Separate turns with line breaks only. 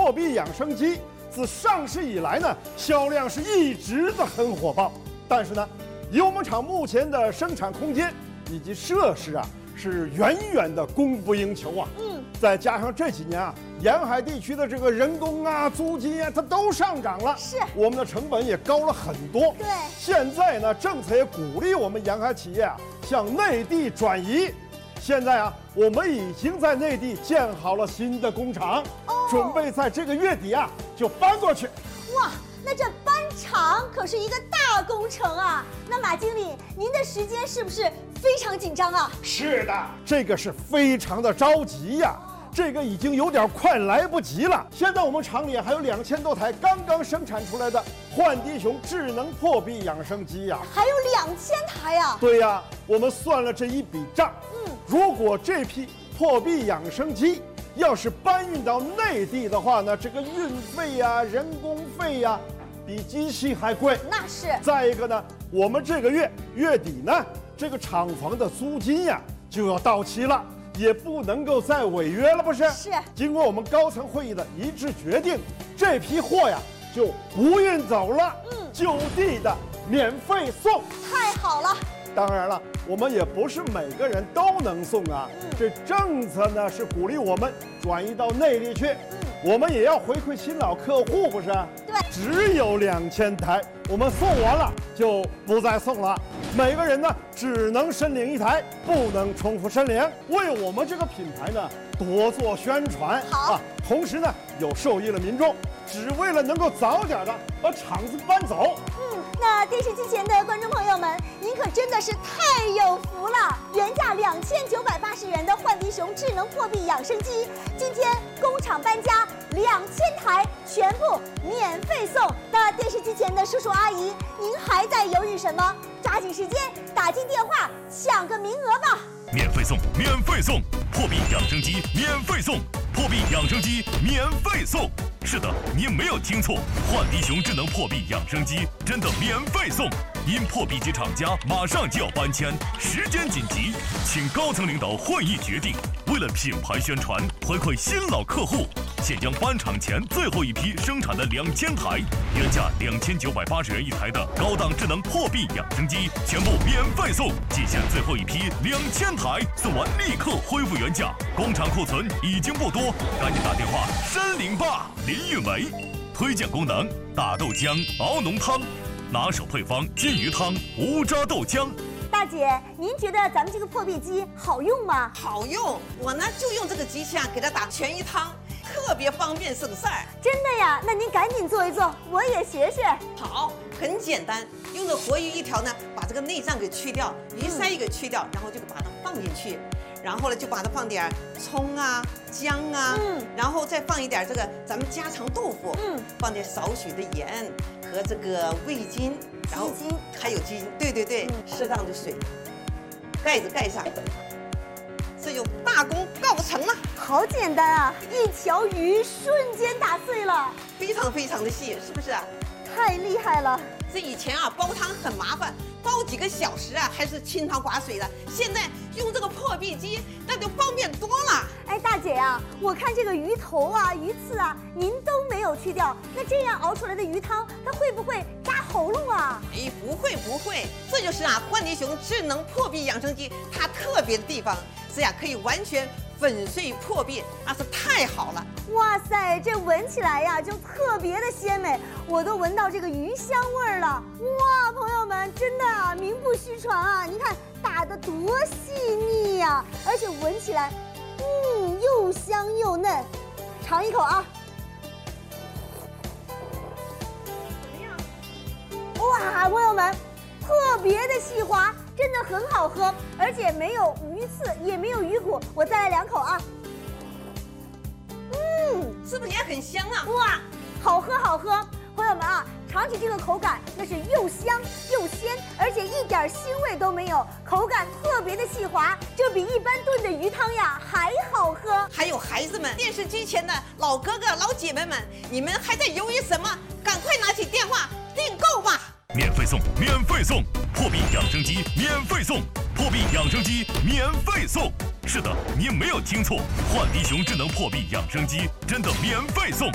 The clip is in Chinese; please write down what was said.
破壁养生机自上市以来呢，销量是一直的很火爆。但是呢，以我们厂目前的生产空间以及设施啊，是远远的供不应求啊。再加上这几年啊，沿海地区的这个人工啊、租金啊，它都上涨了，
是
我们的成本也高了很多。
对，
现在呢，政策也鼓励我们沿海企业啊向内地转移。现在啊，我们已经在内地建好了新的工厂，准备在这个月底啊就搬过去。
哇，那这搬厂可是一个大工程啊！那马经理，您的时间是不是非常紧张啊？
是的，这个是非常的着急呀。这个已经有点快来不及了。现在我们厂里还有2000多台刚刚生产出来的焕迪熊智能破壁养生机呀，
还有2000台呀！
对呀，我们算了这一笔账。如果这批破壁养生机要是搬运到内地的话呢，这个运费呀、人工费呀，比机器还贵。
那是。
再一个呢，我们这个月底呢，这个厂房的租金呀就要到期了。也不能够再违约了，不是？
是。
经过我们高层会议的一致决定，这批货呀就不运走了，就地的免费送。
太好了！
当然了，我们也不是每个人都能送啊。这政策呢是鼓励我们转移到内地去，我们也要回馈新老客户，不是？
对。
只有2000台，我们送完了就不再送了。每个人呢只能申领1台，不能重复申领。为我们这个品牌呢多做宣传啊，同时呢有受益了民众，只为了能够早点的把厂子搬走。
那电视机前的观众朋友们，您可真的是太有福了！原价2980元的焕迪熊智能破壁养生机，今天工厂搬家，2000台全部免费送。那电视机前的叔叔阿姨，您还在犹豫什么？抓紧时间打进电话抢个名额吧！
免费送，免费送，破壁养生机免费送，破壁养生机免费送。是的，您没有听错，焕迪熊智能破壁养生机真的免费送。因破壁机厂家马上就要搬迁，时间紧急，请高层领导会议决定，为了品牌宣传，回馈新老客户，现将搬厂前最后一批生产的2000台，原价2980元1台的高档智能破壁养生机全部免费送，仅限最后一批2000台，送完立刻恢复原价，工厂库存已经不多，赶紧打电话申领吧。林运维推荐功能：大豆浆熬浓汤，拿手配方金鱼汤无渣豆浆。
大姐，您觉得咱们这个破壁机好用吗？
好用，我呢就用这个机器啊，给它打全鱼汤，特别方便省事儿。
真的呀？那您赶紧做一做，我也学学。
好，很简单，用这活鱼一条呢，把这个内脏给去掉，鱼鳃给去掉，然后就把它放进去。然后呢，就把它放点葱啊、姜啊，然后再放一点这个咱们家常豆腐，放点少许的盐和这个味精，然后还有鸡精，对，适当的水，盖子盖上，这就大功告成了。
好简单啊，一条鱼瞬间打碎了，
非常非常的细，是不是啊？
太厉害了！
这以前啊煲汤很麻烦，煲几个小时啊还是清汤寡水的，现在用这个破壁机那就方便多了。
哎，大姐呀，我看这个鱼头啊、鱼刺啊，您都没有去掉，那这样熬出来的鱼汤，它会不会扎喉咙啊？
哎，不会，这就是啊焕迪熊智能破壁养生机它特别的地方，这样可以完全粉碎破壁，那是太好了。
哇塞，这闻起来呀就特别的鲜美，我都闻到这个鱼香味儿了。哇，朋友们，真的啊，名不虚传啊！你看打得多细腻呀，而且闻起来，又香又嫩。尝一口啊！怎么样？哇，朋友们，特别的细滑，真的很好喝，而且没有鱼刺，也没有鱼骨。我再来2口啊！
是不是也很香啊？
哇，好喝！朋友们啊，尝起这个口感，那是又香又鲜，而且一点腥味都没有，口感特别的细滑，这比一般炖的鱼汤呀还好喝。
还有孩子们，电视机前的老哥哥老姐妹们，你们还在犹豫什么？赶快拿起电话订购吧！
免费送，免费送，破壁养生机免费送，破壁养生机免费送。是的，您没有听错，焕迪熊智能破壁养生机真的免费送。